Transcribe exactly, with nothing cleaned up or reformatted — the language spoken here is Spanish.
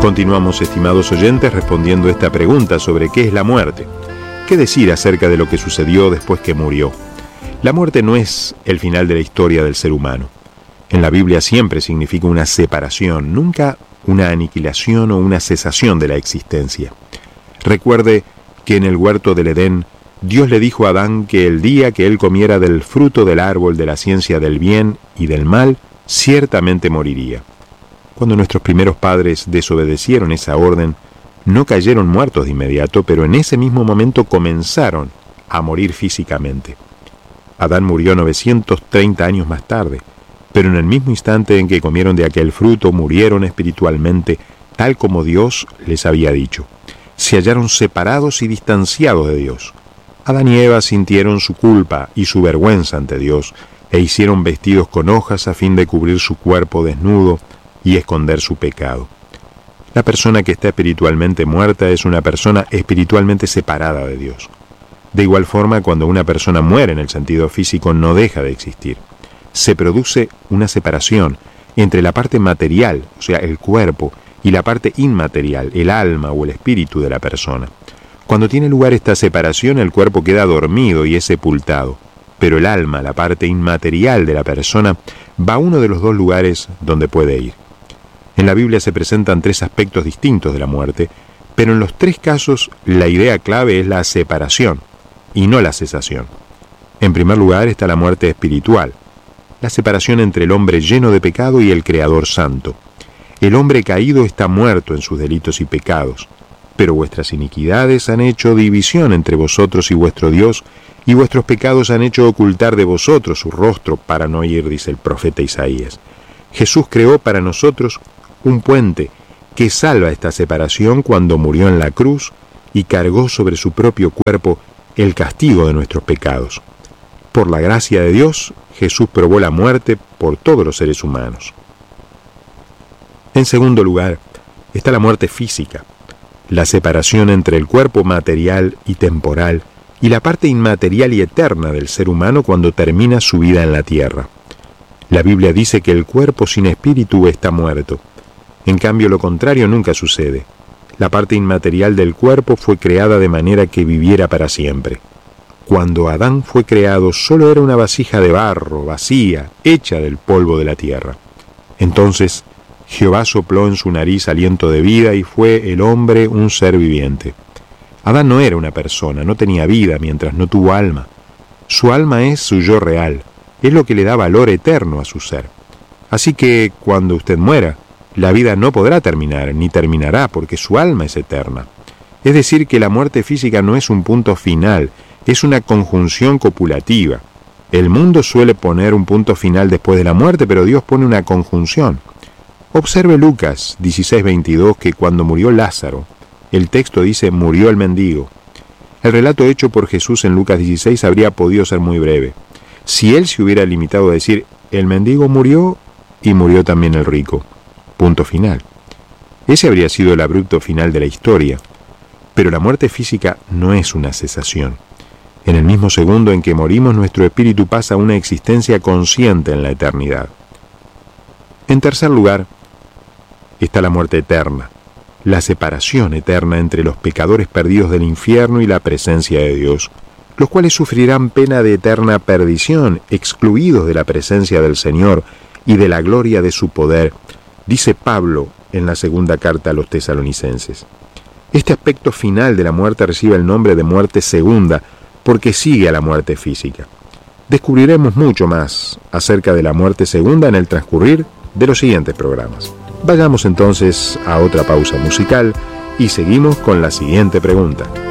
Continuamos, estimados oyentes, respondiendo esta pregunta sobre qué es la muerte. ¿Qué decir acerca de lo que sucedió después que murió? La muerte no es el final de la historia del ser humano. En la Biblia siempre significa una separación, nunca una aniquilación o una cesación de la existencia. Recuerde que en el huerto del Edén, Dios le dijo a Adán que el día que él comiera del fruto del árbol de la ciencia del bien y del mal, ciertamente moriría. Cuando nuestros primeros padres desobedecieron esa orden, no cayeron muertos de inmediato, pero en ese mismo momento comenzaron a morir físicamente. Adán murió novecientos treinta años más tarde, pero en el mismo instante en que comieron de aquel fruto, murieron espiritualmente, tal como Dios les había dicho. Se hallaron separados y distanciados de Dios. Adán y Eva sintieron su culpa y su vergüenza ante Dios, e hicieron vestidos con hojas a fin de cubrir su cuerpo desnudo y esconder su pecado. La persona que está espiritualmente muerta es una persona espiritualmente separada de Dios. De igual forma, cuando una persona muere en el sentido físico, no deja de existir. Se produce una separación entre la parte material, o sea, el cuerpo, y la parte inmaterial, el alma o el espíritu de la persona. Cuando tiene lugar esta separación, el cuerpo queda dormido y es sepultado, pero el alma, la parte inmaterial de la persona, va a uno de los dos lugares donde puede ir. En la Biblia se presentan tres aspectos distintos de la muerte, pero en los tres casos la idea clave es la separación y no la cesación. En primer lugar está la muerte espiritual, la separación entre el hombre lleno de pecado y el Creador Santo. El hombre caído está muerto en sus delitos y pecados, pero vuestras iniquidades han hecho división entre vosotros y vuestro Dios, y vuestros pecados han hecho ocultar de vosotros su rostro para no ir, dice el profeta Isaías. Jesús creó para nosotros un puente que salva esta separación cuando murió en la cruz y cargó sobre su propio cuerpo el castigo de nuestros pecados. Por la gracia de Dios, Jesús probó la muerte por todos los seres humanos. En segundo lugar, está la muerte física, la separación entre el cuerpo material y temporal y la parte inmaterial y eterna del ser humano cuando termina su vida en la tierra. La Biblia dice que el cuerpo sin espíritu está muerto. En cambio, lo contrario nunca sucede. La parte inmaterial del cuerpo fue creada de manera que viviera para siempre. Cuando Adán fue creado, solo era una vasija de barro, vacía, hecha del polvo de la tierra. Entonces, Jehová sopló en su nariz aliento de vida y fue el hombre un ser viviente. Adán no era una persona, no tenía vida mientras no tuvo alma. Su alma es su yo real, es lo que le da valor eterno a su ser. Así que, cuando usted muera, la vida no podrá terminar, ni terminará, porque su alma es eterna. Es decir, que la muerte física no es un punto final, es una conjunción copulativa. El mundo suele poner un punto final después de la muerte, pero Dios pone una conjunción. Observe Lucas dieciséis veintidós, que cuando murió Lázaro, el texto dice, murió el mendigo. El relato hecho por Jesús en Lucas dieciséis habría podido ser muy breve. Si él se hubiera limitado a decir, el mendigo murió y murió también el rico. Punto final. Ese habría sido el abrupto final de la historia. Pero la muerte física no es una cesación. En el mismo segundo en que morimos, nuestro espíritu pasa a una existencia consciente en la eternidad. En tercer lugar, está la muerte eterna, la separación eterna entre los pecadores perdidos del infierno y la presencia de Dios, los cuales sufrirán pena de eterna perdición, excluidos de la presencia del Señor y de la gloria de su poder, dice Pablo en la segunda carta a los tesalonicenses. Este aspecto final de la muerte recibe el nombre de muerte segunda, porque sigue a la muerte física. Descubriremos mucho más acerca de la muerte segunda en el transcurrir de los siguientes programas. Vayamos entonces a otra pausa musical y seguimos con la siguiente pregunta.